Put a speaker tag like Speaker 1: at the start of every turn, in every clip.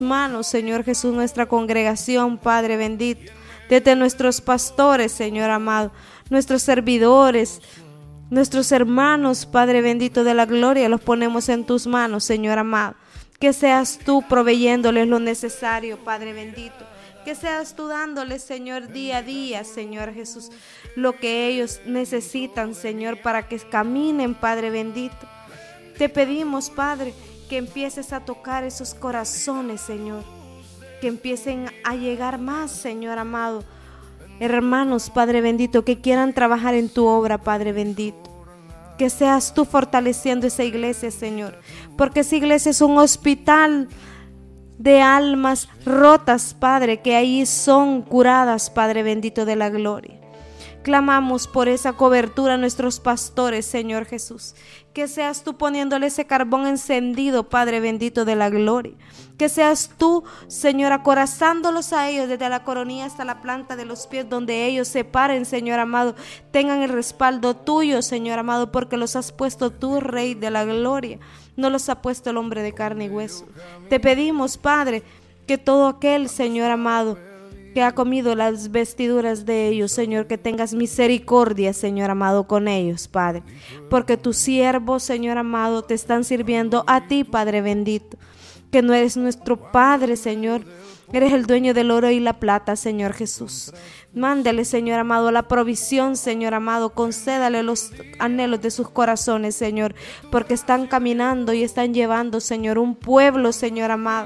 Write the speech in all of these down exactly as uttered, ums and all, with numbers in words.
Speaker 1: manos, Señor Jesús, nuestra congregación, Padre bendito, desde nuestros pastores, Señor amado, nuestros servidores, nuestros hermanos, Padre bendito de la gloria, los ponemos en tus manos, Señor amado. Que seas tú proveyéndoles lo necesario, Padre bendito. Que seas tú dándoles, Señor, día a día, Señor Jesús, lo que ellos necesitan, Señor, para que caminen, Padre bendito. Te pedimos, Padre, que empieces a tocar esos corazones, Señor. Que empiecen a llegar más, Señor amado. Hermanos, Padre bendito, que quieran trabajar en tu obra, Padre bendito. Que seas tú fortaleciendo esa iglesia, Señor. Porque esa iglesia es un hospital de almas rotas, Padre, que ahí son curadas, Padre bendito de la gloria. Clamamos por esa cobertura a nuestros pastores, Señor Jesús. Que seas tú poniéndole ese carbón encendido, Padre bendito de la gloria. Que seas tú, Señor, acorazándolos a ellos desde la coronilla hasta la planta de los pies, donde ellos se paren, Señor amado, tengan el respaldo tuyo, Señor amado, porque los has puesto tú, Rey de la gloria. No los ha puesto el hombre de carne y hueso. Te pedimos, Padre, que todo aquel, Señor amado, que ha comido las vestiduras de ellos, Señor, que tengas misericordia, Señor amado, con ellos, Padre, porque tus siervos, Señor amado, te están sirviendo a ti, Padre bendito, que no eres nuestro Padre, Señor, eres el dueño del oro y la plata, Señor Jesús. Mándale, Señor amado, la provisión, Señor amado, concédale los anhelos de sus corazones, Señor, porque están caminando y están llevando, Señor, un pueblo, Señor amado.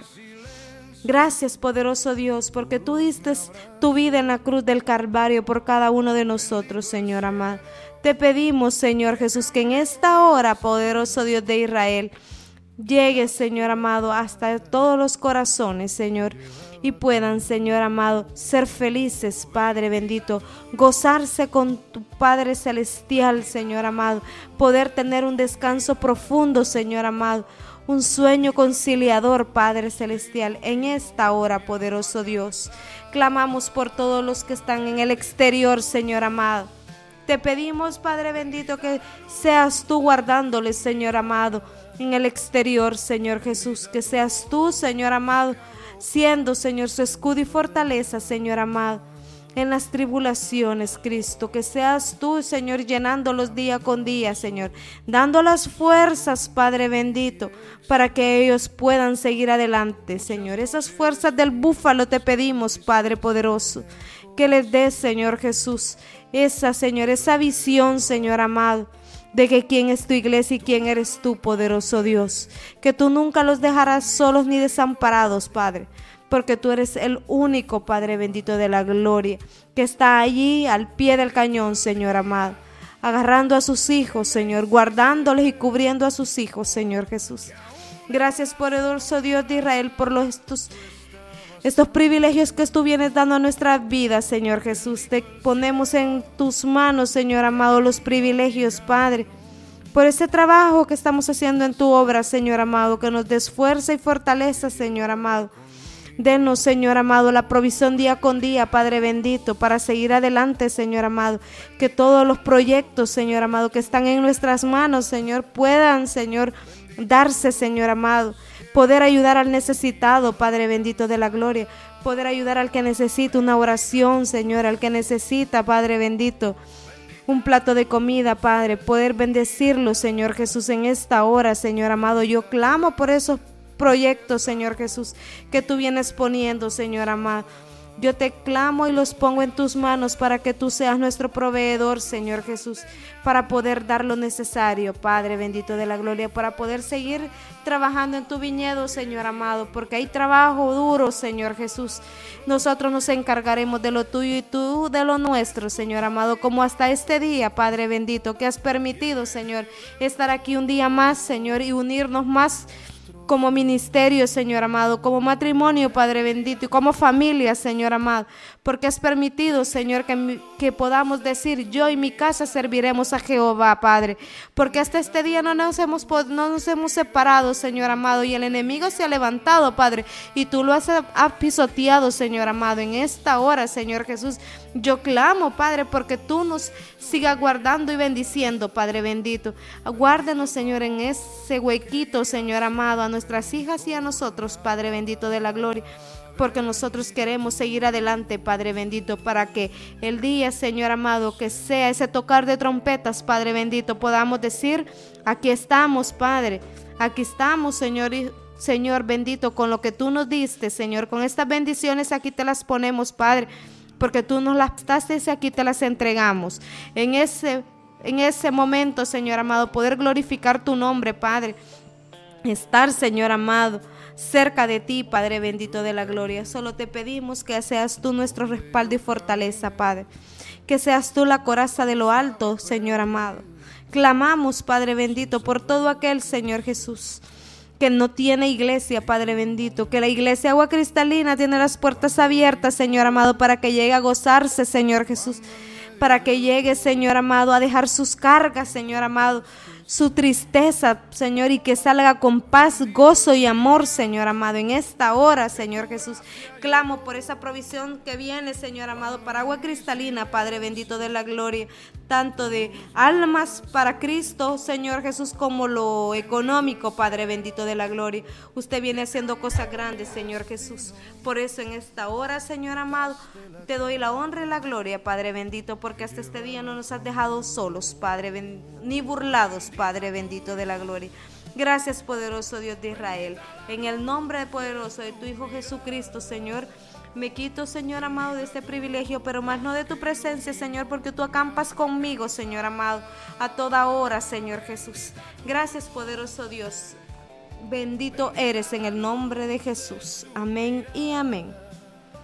Speaker 1: Gracias, poderoso Dios, porque tú diste tu vida en la cruz del Calvario por cada uno de nosotros, Señor amado. Te pedimos, Señor Jesús, que en esta hora, poderoso Dios de Israel, llegues, Señor amado, hasta todos los corazones, Señor, y puedan, Señor amado, ser felices, Padre bendito, gozarse con tu Padre celestial, Señor amado, poder tener un descanso profundo, Señor amado, un sueño conciliador, Padre celestial, en esta hora, poderoso Dios. Clamamos por todos los que están en el exterior, Señor amado. Te pedimos, Padre bendito, que seas tú guardándoles, Señor amado, en el exterior, Señor Jesús, que seas tú, Señor amado, siendo, Señor, su escudo y fortaleza, Señor amado, en las tribulaciones, Cristo, que seas tú, Señor, llenándolos día con día, Señor, dando las fuerzas, Padre bendito, para que ellos puedan seguir adelante, Señor. Esas fuerzas del búfalo te pedimos, Padre poderoso, que les des, Señor Jesús, esa, Señor, esa visión, Señor amado, de que quién es tu iglesia y quién eres tú, poderoso Dios, que tú nunca los dejarás solos ni desamparados, Padre, porque tú eres el único, Padre bendito de la gloria, que está allí al pie del cañón, Señor amado, agarrando a sus hijos, Señor, guardándoles y cubriendo a sus hijos, Señor Jesús. Gracias, poderoso Dios de Israel, por los, estos, estos privilegios que tú vienes dando a nuestra vida, Señor Jesús. Te ponemos en tus manos, Señor amado, los privilegios, Padre, por este trabajo que estamos haciendo en tu obra, Señor amado, que nos des fuerza y fortaleza, Señor amado. Denos, Señor amado, la provisión día con día, Padre bendito, para seguir adelante, Señor amado. Que todos los proyectos, Señor amado, que están en nuestras manos, Señor, puedan, Señor, darse, Señor amado. Poder ayudar al necesitado, Padre bendito de la gloria. Poder ayudar al que necesita una oración, Señor, al que necesita, Padre bendito, un plato de comida, Padre. Poder bendecirlo, Señor Jesús, en esta hora, Señor amado. Yo clamo por esos proyectos, Señor Jesús, que tú vienes poniendo, Señor amado. Yo te clamo y los pongo en tus manos para que tú seas nuestro proveedor, Señor Jesús, para poder dar lo necesario, Padre bendito de la gloria, para poder seguir trabajando en tu viñedo, Señor amado, porque hay trabajo duro, Señor Jesús. Nosotros nos encargaremos de lo tuyo y tú de lo nuestro, Señor amado, como hasta este día, Padre bendito, que has permitido, Señor, estar aquí un día más, Señor, y unirnos más como ministerio, Señor amado, como matrimonio, Padre bendito, y como familia, Señor amado, porque has permitido, Señor, que, que podamos decir: yo y mi casa serviremos a Jehová, Padre, porque hasta este día no nos hemos, no nos hemos separado, Señor amado, y el enemigo se ha levantado, Padre, y tú lo has, has pisoteado, Señor amado. En esta hora, Señor Jesús, yo clamo, Padre, porque tú nos sigas guardando y bendiciendo, Padre bendito. Guárdenos, Señor, en ese huequito, Señor amado, a nuestras hijas y a nosotros, Padre bendito de la gloria, porque nosotros queremos seguir adelante, Padre bendito, para que el día, Señor amado, que sea ese tocar de trompetas, Padre bendito, podamos decir, aquí estamos, Padre, aquí estamos, Señor, Señor bendito, con lo que tú nos diste, Señor, con estas bendiciones aquí te las ponemos, Padre, porque tú nos las daste y aquí te las entregamos. En ese, en ese momento, Señor amado, poder glorificar tu nombre, Padre, estar, Señor amado, cerca de ti, Padre bendito de la gloria. Solo te pedimos que seas tú nuestro respaldo y fortaleza, Padre, que seas tú la coraza de lo alto, Señor amado. Clamamos, Padre bendito, por todo aquel, Señor Jesús, que no tiene iglesia, Padre bendito, que la iglesia Agua Cristalina tiene las puertas abiertas, Señor amado, para que llegue a gozarse, Señor Jesús, para que llegue, Señor amado, a dejar sus cargas, Señor amado, su tristeza, Señor, y que salga con paz, gozo y amor, Señor amado, en esta hora, Señor Jesús. Clamo por esa provisión que viene, Señor amado, para Agua Cristalina, Padre bendito de la gloria, tanto de almas para Cristo, Señor Jesús, como lo económico, Padre bendito de la gloria. Usted viene haciendo cosas grandes, Señor Jesús. Por eso en esta hora, Señor amado, te doy la honra y la gloria, Padre bendito, porque hasta este día no nos has dejado solos, Padre bendito, ni burlados, Padre bendito de la gloria. Gracias, poderoso Dios de Israel. En el nombre poderoso de tu Hijo Jesucristo, Señor, me quito, Señor amado, de este privilegio, pero más no de tu presencia, Señor, porque tú acampas conmigo, Señor amado, a toda hora, Señor Jesús. Gracias, poderoso Dios. Bendito eres en el nombre de Jesús. Amén y amén.